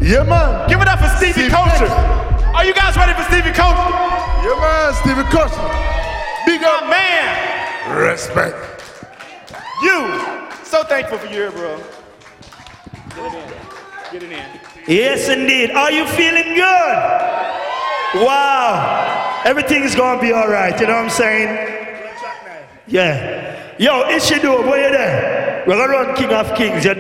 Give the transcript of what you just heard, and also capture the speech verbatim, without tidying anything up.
Yeah, man. Give it up for Stevie Stevie Culture. Culture. Are you guys ready for Stevie Culture? Yeah, man, Stevie Culture. Big My up. man. Respect. You. So thankful for you here, bro. Get it in. Get it in. Yes, indeed. Are you feeling good? Wow. Everything is going to be all right. You know what I'm saying? Yeah. Yo, Ishido, where you there? We're going to run King of Kings. You're